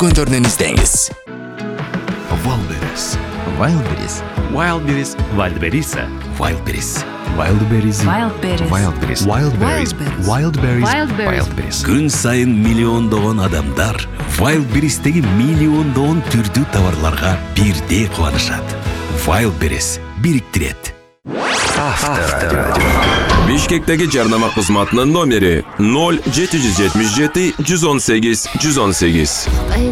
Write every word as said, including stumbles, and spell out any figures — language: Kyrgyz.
дүкөндөрүнөн издеңиз. Wildberries. Wildberries. Wildberries. Вальдбериса. Wildberries. Wildberries. Wildberries. Wildberries. Wildberries. Wildberries. Wildberries. Wildberries. Күн сайын миллиондогон адамдар Wildberries'теги миллиондогон түрдүү товарларга бирдей кубанышат. Wildberries бириктирет. Авторадио. Бишкектеги жарнама кызматынын номери ноль жети жүз жетимиш жети жүз он сегиз жүз он сегиз.